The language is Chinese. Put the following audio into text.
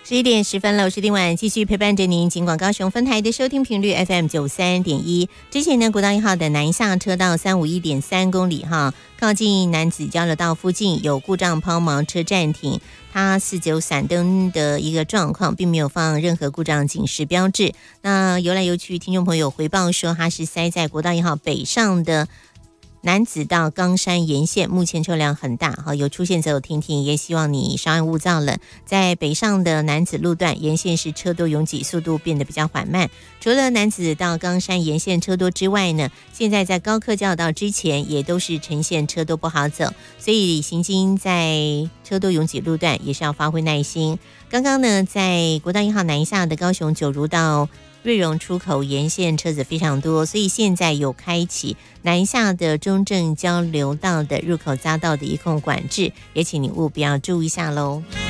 11:10了，我是丁婉，继续陪伴着您。尽管高雄分台的收听频率 FM93.1。之前呢，国道1号的南下车道351.3公里哈，靠近南子交流道附近有故障抛锚车暂停，它是只有闪灯的一个状况，并没有放任何故障警示标志。那游来游去，听众朋友回报说，它是塞在国道1号北上的南子到冈山沿线，目前车辆很大，有出现则有停停，也希望你稍安勿躁了。在北上的南子路段沿线是车多拥挤，速度变得比较缓慢。除了南子到冈山沿线车多之外呢，现在在高科教道之前也都是呈现车多不好走，所以行经在车多拥挤路段也是要发挥耐心。刚刚呢，在国道1号南下的高雄九如到瑞荣出口沿线车子非常多，所以现在有开启南下的中正交流道的入口匝道的一控管制，也请你务必要注意一下喽。